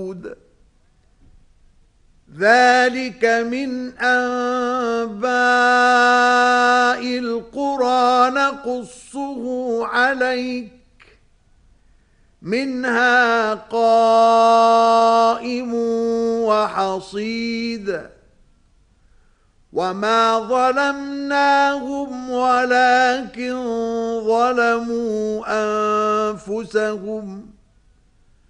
داود ذلك من أنباء القرى نقصه عليك منها قائم وحصيد وما ظلمناهم ولكن ظلموا أنفسهم